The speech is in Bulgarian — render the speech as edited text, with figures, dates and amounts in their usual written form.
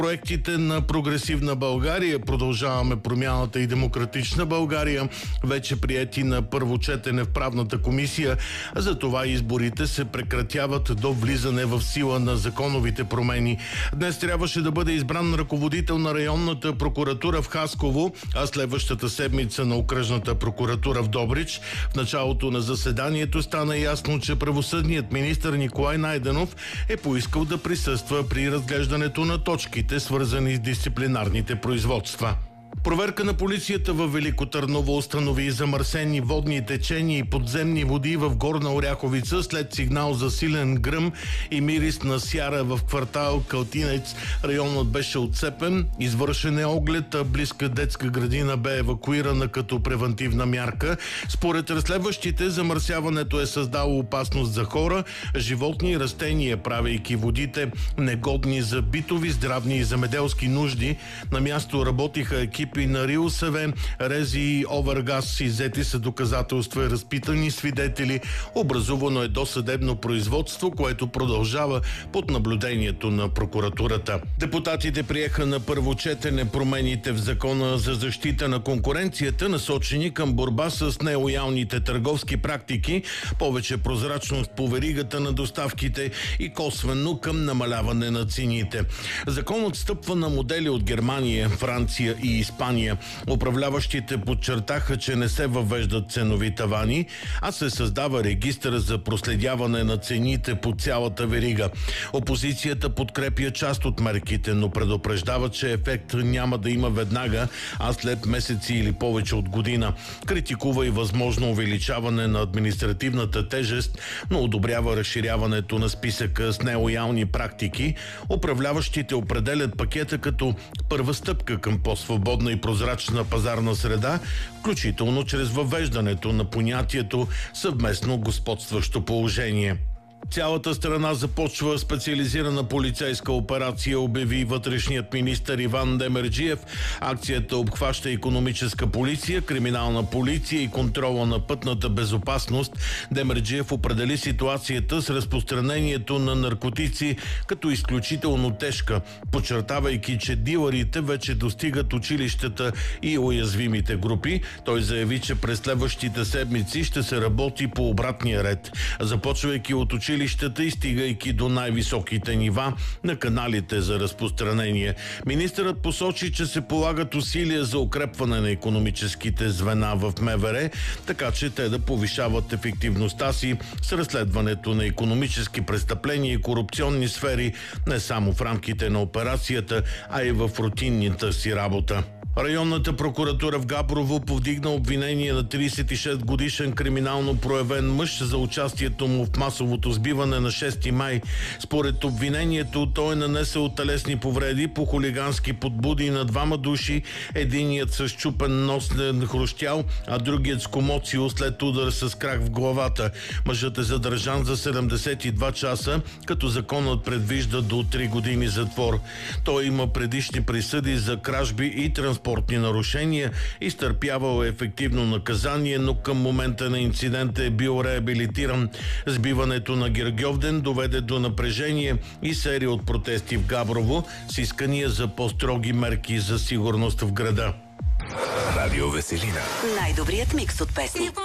Проектите на Прогресивна България, Продължаваме промяната и Демократична България, вече приети на първо четене в правната комисия. За това изборите се прекратяват до влизане в сила на законовите промени. Днес трябваше да бъде избран ръководител на районната прокуратура в Хасково, а следващата седмица на окръжната прокуратура в Добрич. В началото на заседанието стана ясно, че правосъдният министър Николай Найденов е поискал да присъства при разглеждането на точките, свързани с дисциплинарните производства. Проверка на полицията във Велико Търново установи замърсени водни течения и подземни води в Горна Оряховица след сигнал за силен гръм и мирис на сяра в квартал Калтинец. Районът беше отцепен, извършен е оглед, а близка детска градина бе евакуирана като превантивна мярка. Според разследващите, замърсяването е създало опасност за хора, животни и растения, правейки водите негодни за битови, здравни и земеделски нужди. На място работиха екипи на РИОСВ, РЕЗИ и Овергаз. Иззети са доказателства и разпитани свидетели. Образувано е досъдебно производство, което продължава под наблюдението на прокуратурата. Депутатите приеха на първо четене промените в Закона за защита на конкуренцията, насочени към борба с нелоялните търговски практики, повече прозрачност по веригата на доставките и косвено към намаляване на цените. Законът стъпва на модели от Германия, Франция и Испания. Управляващите подчертаха, че не се въвеждат ценови тавани, а се създава регистър за проследяване на цените по цялата верига. Опозицията подкрепя част от мерките, но предупреждава, че ефект няма да има веднага, а след месеци или повече от година. Критикува и възможно увеличаване на административната тежест, но одобрява разширяването на списъка с нелоялни практики. Управляващите определят пакета като първа стъпка към по-свободна и прозрачна пазарна среда, включително чрез въвеждането на понятието съвместно господстващо положение. Цялата страна започва специализирана полицейска операция, обяви вътрешният министър Иван Демерджиев. Акцията обхваща икономическа полиция, криминална полиция и контрола на пътната безопасност. Демерджиев определи ситуацията с разпространението на наркотици като изключително тежка, подчертавайки, че дилърите вече достигат училищата и уязвимите групи. Той заяви, че през следващите седмици ще се работи по обратния ред, започвайки от училищата и стигайки до най-високите нива на каналите за разпространение. Министърът посочи, че се полагат усилия за укрепване на икономическите звена в МВР, така че те да повишават ефективността си с разследването на икономически престъпления и корупционни сфери не само в рамките на операцията, а и в рутинната си работа. Районната прокуратура в Габрово повдигна обвинение на 36-годишен криминално проявен мъж за участието му в масовото сбиване на 6 май. Според обвинението, той е нанесъл телесни повреди по хулигански подбуди на двама души, единият с счупен носен хрущял, а другият с комоцио след удар с крак в главата. Мъжът е задържан за 72 часа, като законът предвижда до 3 години затвор. Той има предишни присъди за кражби и транспортни нарушения, изтърпявал е ефективно наказание, но към момента на инцидента е бил реабилитиран. Сбиването на Гергьовден доведе до напрежение и серия от протести в Габрово с искания за по-строги мерки за сигурност в града. Радио Веселина. Най-добрият микс от песни.